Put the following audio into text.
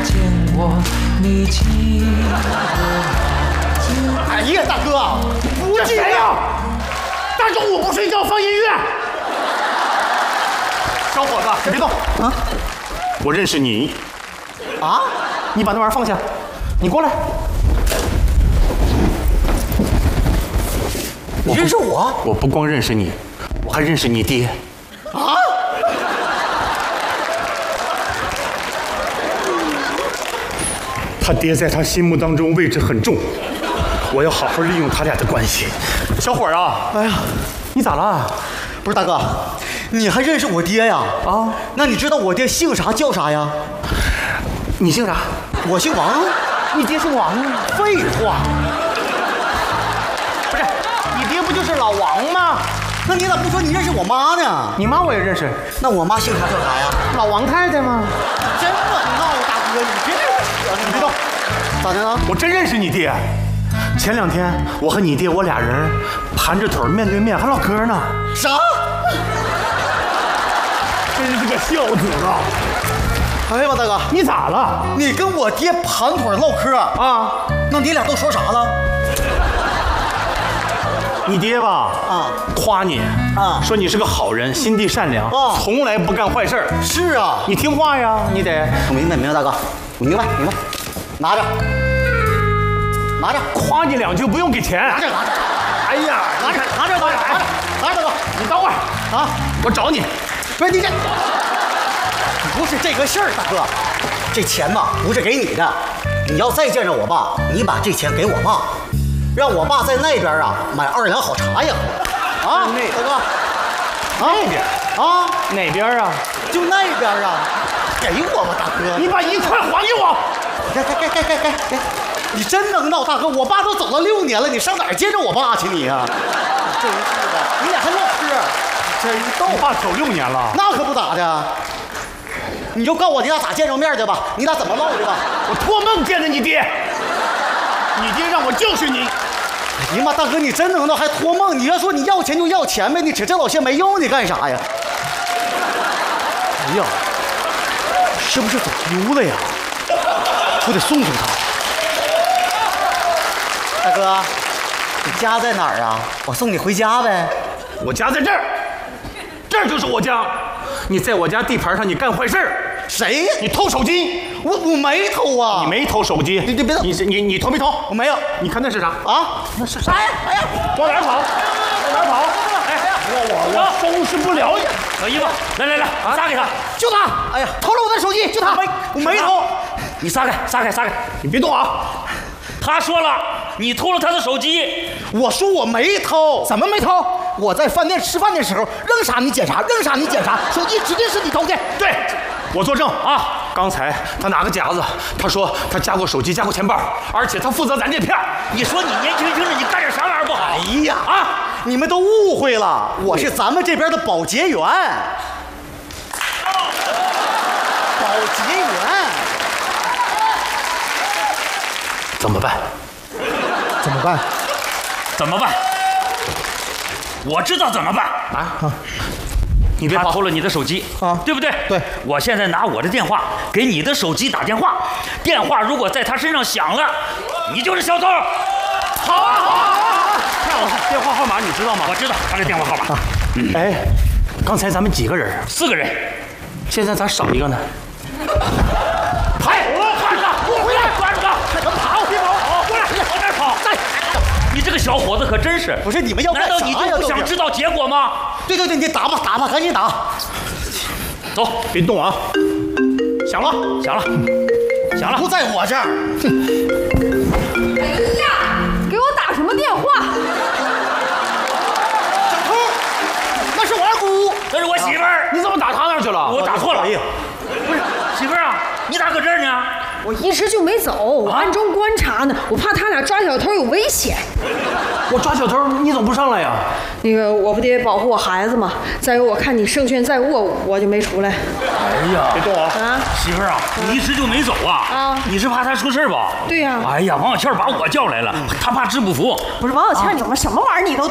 见我，你记得。 哎呀，大哥，不记得呀！大中午不睡觉放音乐。小伙子，你别动啊！我认识你。啊？你把那玩意儿放下，你过来。你认识我？我不光认识你，我还认识你爹。啊？他爹在他心目当中位置很重，我要好好利用他俩的关系。小伙儿啊，哎呀，你咋了？ 不是大哥，你还认识我爹呀？ 啊？ 那你知道我爹姓啥叫啥呀？ 你姓啥？ 我姓王。 你爹姓王啊？ 废话。 不是，你爹不就是老王吗？ 那你咋不说你认识我妈呢？ 你妈我也认识。 那我妈姓啥叫啥呀？ 老王太太吗？ 真稳闹，大哥，你别别动。 咋的了？ 我真认识你爹。前2天我和你爹我俩人盘着腿面对面还唠嗑呢。 啥？ 真是个孝子啊！ 哎呀妈，大哥， 你咋了？ 你跟我爹盘腿唠嗑啊？ 那你俩都说啥了？ 你爹吧，夸你说你是个好人，心地善良，从来不干坏事。 是啊， 你听话呀，你得。 我明白，大哥，我明白，拿着， 夸你2句不用给钱。 拿着。 哎呀， 拿着，大哥， 你等会儿啊，我找你。 不是你这，不是这个事儿，大哥，这钱嘛不是给你的，你要再见着我爸，你把这钱给我爸。让我爸在那边买2两好茶呀，大哥， 那边哪边啊？ 就那边给我吧，大哥， 你把1块还给我。 给，你真能闹，大哥，我爸都走了6年了，你上哪儿见着我爸去你呀？真是的，你俩还唠嗑，真逗。 我爸走6年了， 那可不咋的。你就告诉我你俩咋见着面的吧，你俩怎么唠的吧？ 我托梦见着你爹。你爹让我就是你。 哎呀妈，大哥你真能闹，还托梦？你要说你要钱就要钱呗，你扯这老些没用，你干啥呀？哎呀，是不是走丢了呀？我得送他。大哥，你家在哪儿啊？我送你回家呗。 我家在这儿，这儿就是我家。你在我家地盘上，你干坏事儿。 谁呀？ 你偷手机。 我没偷啊！ 你没偷手机？ 你别动！ 你偷没偷？ 我没有。 你看那是啥啊？那是啥呀？哎呀， 往哪儿跑？我收拾不了你。 小姨夫，来，撒给他， 就他！哎呀，偷了我的手机，就他！我没偷。 你撒开！ 你别动啊！ 他说了，你偷了他的手机。 我说我没偷。 怎么没偷？ 我在饭店吃饭的时候，扔啥你捡啥，手机指定是你偷的。 对。我作证啊！刚才他拿个夹子，他说他夹过手机，夹过钱包，而且他负责咱这片。 你说你年轻轻的，你干点啥玩意儿不好？ 哎呀你们都误会了，我是咱们这边的保洁员。保洁员。 怎么办？ 我知道怎么办啊！你别他偷了你的手机啊， 对不对？ 对， 我现在拿我的电话给你的手机打电话，电话如果在他身上响了，你就是小偷。 好啊！看我电话号码你知道吗？ 我知道他的电话号码。 哎，刚才咱们几个人 ？4个人， 现在咋少一个呢？ 拍！抓住他！给我回来！抓住他！ 怎么跑？别跑！ 过来！往哪儿跑？你这个小伙子可真是！ 不是你们要干啥呀？ 难道你就不想知道结果吗？ 对，你打吧，赶紧打！ 走， 别动啊！响了， 不在我这儿。 哎呀，给我打什么电话？ 小偷，那是我二姑， 那是我媳妇儿。 你怎么打他那儿去了？ 我打错了。不是，媳妇儿啊，你咋搁这儿呢？ 我一直就没走，我暗中观察呢，我怕他俩抓小偷有危险。 我抓小偷，你怎么不上来呀？ 那个我不得保护我孩子吗？再有我看你胜券在握，我就没出来。 哎呀， 别动啊！ 媳妇儿啊，你一直就没走啊？你是怕他出事吧？ 对呀。 哎呀，王小倩把我叫来了，他怕治不服。 不是王小倩，你们什么玩意儿你都